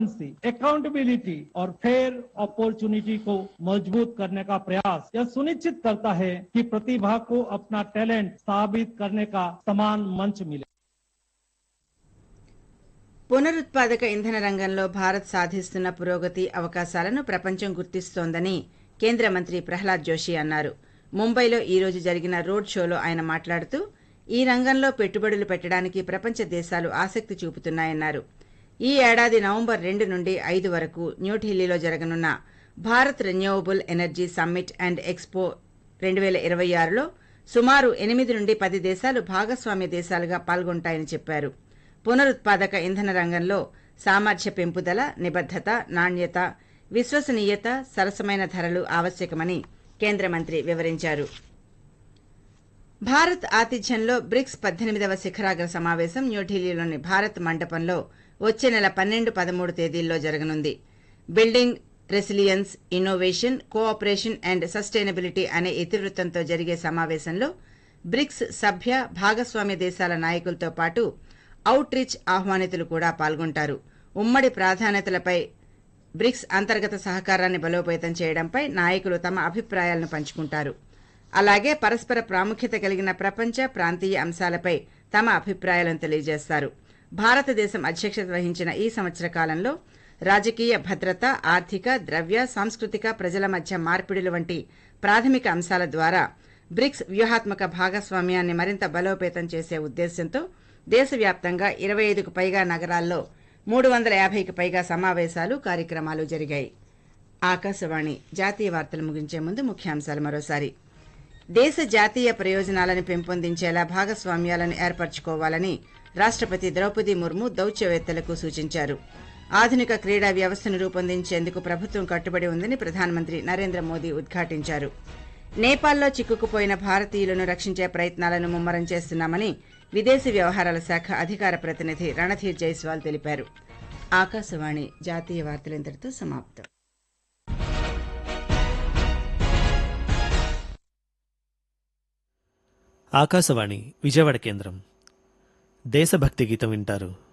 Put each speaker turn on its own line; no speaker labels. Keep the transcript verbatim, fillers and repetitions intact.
Accountability और fair opportunity को मजबूत करने का प्रयास यह सुनिश्चित करता है कि प्रतिभा को अपना टैलेंट साबित करने का समान मंच मिले।
పునరుత్పాదక ఇంధన రంగంలో భారత్ సాధిస్తున్న పురోగతి అవకాశాలను ప్రపంచం గుర్తిస్తోందని కేంద్ర మంత్రి ప్రహ్లాద్ జోషి అన్నారు. ముంబైలో ఈ రోజు జరిగిన రోడ్ షోలో ఆయన మాట్లాడుతూ ఈ రంగంలో పెట్టుబడులు పెట్టడానికి ప్రపంచ దేశాలు ఆసక్తి చూపుతున్నాయన్నారు. ఈ ఏడాది నవంబర్ రెండు నుండి ఐదు వరకు న్యూఢిల్లీలో జరగనున్న Bharat renewable energy summit and expo రెండు వేల ఇరవై ఆరులో సుమారు ఎనిమిది నుండి పది దేశాలు భాగస్వామ్య దేశాలుగా పాల్గొంటాయని చెప్పారు. పునరుత్పాదక ఇంధన రంగంలో సామర్థ్య పెంపుదల, నిబద్దత, నాణ్యత, విశ్వసనీయత, సరసమైన ధరలు ఆవశ్యకమని కేంద్ర మంత్రి వివరించారు. భారత్ ఆతిథ్యంలో బ్రిక్స్ పద్దెనిమిదవ శిఖరాగ్ర సమావేశం న్యూఢిల్లీలోని భారత్ మండపంలో వచ్చే నెల పన్నెండు పదమూడు తేదీల్లో జరగనుంది. Building resilience, innovation, cooperation and sustainability అనే ఇతివృత్తంతో జరిగే సమావేశంలో బ్రిక్స్ సభ్య భాగస్వామ్య దేశాల నాయకులతో పాటు అవుట్ రీచ్ ఆహ్వానితులు కూడా పాల్గొంటారు. ఉమ్మడి ప్రాధాన్యతలపై, బ్రిక్స్ అంతర్గత సహకారాన్ని బలోపేతం చేయడంపై నాయకులు తమ అభిప్రాయాలను పంచుకుంటారు. అలాగే పరస్పర ప్రాముఖ్యత కలిగిన ప్రపంచ, ప్రాంతీయ అంశాలపై తమ అభిప్రాయాలను తెలియజేస్తారు. భారతదేశం అధ్యక్షత వహించిన ఈ సంవత్సర కాలంలో రాజకీయ భద్రత, ఆర్థిక, ద్రవ్య, సాంస్కృతిక, ప్రజల మధ్య మార్పిడులు వంటి ప్రాథమిక అంశాల ద్వారా బ్రిక్స్ వ్యూహాత్మక భాగస్వామ్యాన్ని మరింత బలోపేతం చేసే ఉద్దేశ్యంతో దేశవ్యాప్తంగా ఇరవై ఐదుకు పైగా నగరాల్లో మూడు వందల యాభైకి పైగా సమావేశాలు, కార్యక్రమాలు జరిగాయి. ఆకాశవాణి జాతీయ వార్తలు ముగించే ముందు ముఖ్యాంశాలు మరోసారి. దేశ జాతీయ ప్రయోజనాలను పెంపొందించేలా భాగస్వామ్యాలను ఏర్పరచుకోవాలని రాష్టపతి ద్రౌపది ముర్ము దౌత్యవేత్తలకు సూచించారు. ఆధునిక క్రీడా వ్యవస్థను రూపొందించేందుకు ప్రభుత్వం కట్టుబడి ఉందని ప్రధానమంత్రి నరేంద్ర మోదీ ఉద్ఘాటించారు. నేపాల్లో చిక్కుకుపోయిన భారతీయులను రక్షించే ప్రయత్నాలను ముమ్మరం చేస్తున్నామని విదేశీ వ్యవహారాల శాఖ అధికార ప్రతినిధి రణధీర్ జైస్వాల్ తెలిపారు. ఆకాశవాణి జాతీయ వార్తలు ఇంతటితో సమాప్తం.
ఆకాశవాణి విజయవాడ కేంద్రం. దేశభక్తి గీతం వింటారు.